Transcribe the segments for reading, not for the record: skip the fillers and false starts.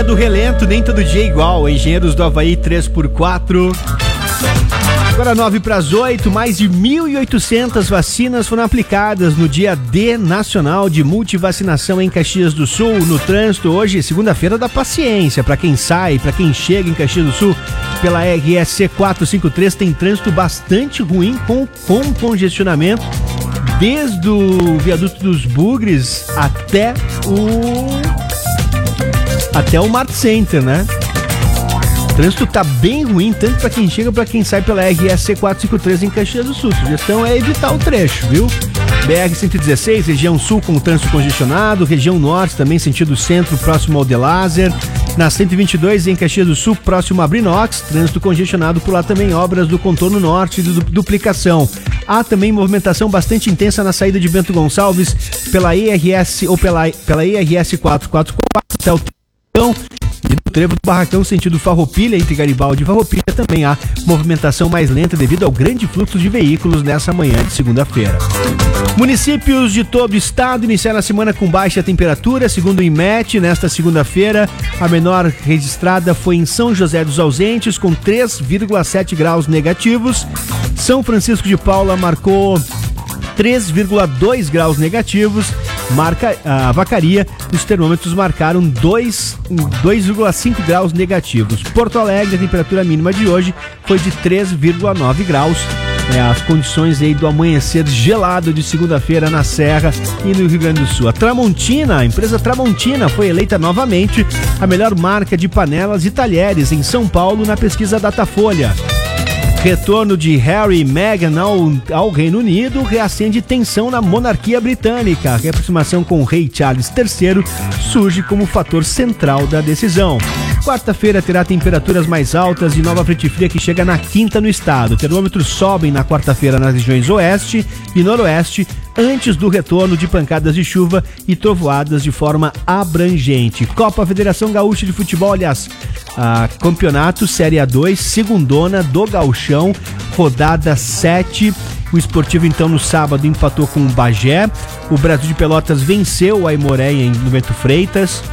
Do relento, nem todo dia é igual. Engenheiros do Havaí 3x4. Agora 7:09, mais de 1.800 vacinas foram aplicadas no dia D Nacional de Multivacinação em Caxias do Sul. No trânsito, hoje, segunda-feira da paciência. Para quem sai, para quem chega em Caxias do Sul pela RSC 453, tem trânsito bastante ruim com congestionamento desde o viaduto dos Bugres até o Mart Center, né? O trânsito tá bem ruim, tanto para quem chega, para quem sai pela RSC 453 em Caxias do Sul. A sugestão é evitar o trecho, viu? BR-116, região sul com o trânsito congestionado, região norte também, sentido centro, próximo ao Delazer. Na 122 em Caxias do Sul, próximo a Brinox, trânsito congestionado por lá também, obras do contorno norte de duplicação. Há também movimentação bastante intensa na saída de Bento Gonçalves pela IRS ou pela IRS 444 até o e no trevo do Barracão, sentido Farroupilha, entre Garibaldi e Farroupilha, também há movimentação mais lenta devido ao grande fluxo de veículos nessa manhã de segunda-feira. Municípios de todo o estado iniciaram a semana com baixa temperatura, segundo o IMET. Nesta segunda-feira, a menor registrada foi em São José dos Ausentes, com 3,7 graus negativos. São Francisco de Paula marcou 3,2 graus negativos. A Vacaria, os termômetros marcaram 2,5 graus negativos. Porto Alegre, a temperatura mínima de hoje foi de 3,9 graus. As condições aí do amanhecer gelado de segunda-feira na Serra e no Rio Grande do Sul. A empresa Tramontina foi eleita novamente a melhor marca de panelas e talheres em São Paulo na pesquisa Datafolha. Retorno de Harry e Meghan ao Reino Unido reacende tensão na monarquia britânica. A reaproximação com o rei Charles III surge como fator central da decisão. Quarta-feira terá temperaturas mais altas e nova frente fria que chega na quinta no estado. Termômetros sobem na quarta-feira nas regiões oeste e noroeste, antes do retorno de pancadas de chuva e trovoadas de forma abrangente. Copa Federação Gaúcha de Futebol, campeonato Série A2, segundona do Gauchão, rodada 7. O Esportivo, então, no sábado empatou com o Bagé. O Brasil de Pelotas venceu o Aimoré no Bento Freitas.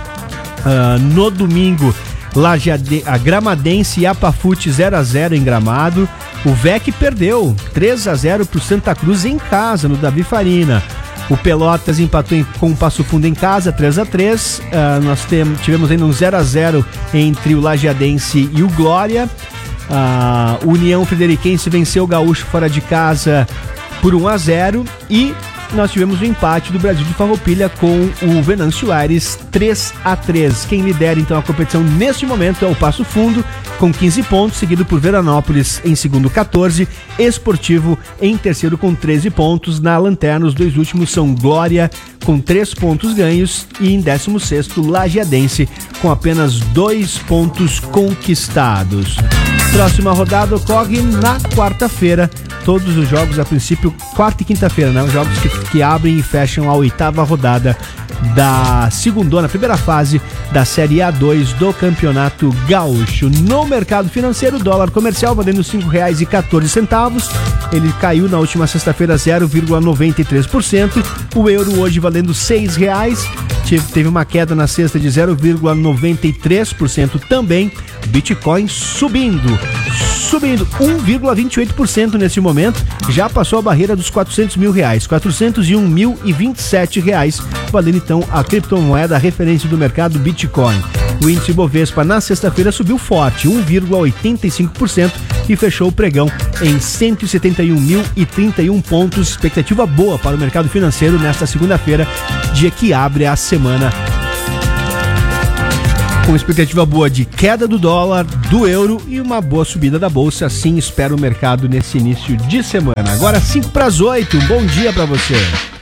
No domingo, a Gramadense e a Pafute 0x0 em Gramado. O VEC perdeu 3x0 pro Santa Cruz em casa, no Davi Farina. O Pelotas empatou com o Passo Fundo em casa, 3x3. Nós tivemos ainda um 0x0 entre o Lajeadense e o Glória. A União Frederiquense venceu o Gaúcho fora de casa por 1x0. E nós tivemos o empate do Brasil de Farroupilha com o Venâncio Aires, 3x3. Quem lidera então a competição neste momento é o Passo Fundo, com 15 pontos, seguido por Veranópolis em segundo, 14. Esportivo em terceiro com 13 pontos. Na lanterna, os dois últimos são Glória com 3 pontos ganhos e em 16º, Lajeadense com apenas 2 pontos conquistados. Próxima rodada ocorre na quarta-feira. Todos os jogos, a princípio, quarta e quinta-feira, né? Os jogos que abrem e fecham a 8ª rodada da segundona, primeira fase da Série A2 do Campeonato Gaúcho. No mercado financeiro, o dólar comercial valendo R$ 5,14. Ele caiu na última sexta-feira 0,93%. O euro hoje valendo R$ 6,00. Teve uma queda na sexta de 0,93% também. Bitcoin subindo 1,28% nesse momento, já passou a barreira dos R$400 mil, R$401.027, valendo então a criptomoeda referência do mercado Bitcoin. O índice Bovespa na sexta-feira subiu forte, 1,85%, e fechou o pregão em 171.031 pontos, expectativa boa para o mercado financeiro nesta segunda-feira, dia que abre a semana. Com expectativa boa de queda do dólar, do euro e uma boa subida da bolsa. Assim espera o mercado nesse início de semana. Agora 7:05, um bom dia para você.